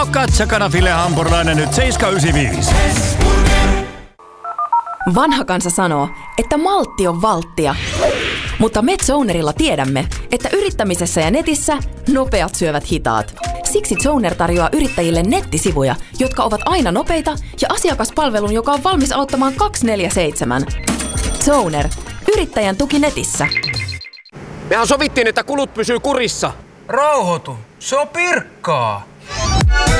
Katsakanafille hampurilainen nyt 7,95. Vanha kansa sanoo, että maltti on valttia. Mutta me Zonerilla tiedämme, että yrittämisessä ja netissä nopeat syövät hitaat. Siksi Zoner tarjoaa yrittäjille nettisivuja, jotka ovat aina nopeita ja asiakaspalvelun, joka on valmis auttamaan 24/7. Zoner. Yrittäjän tuki netissä. Mehän sovittiin, että kulut pysyy kurissa. Rauhoitu. Se on Pirkkaa.